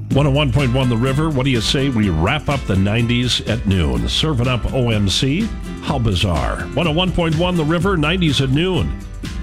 101.1 The River. What do you say we wrap up the 90s at noon? Serving up OMC. How bizarre. 101.1 The River, 90s at noon.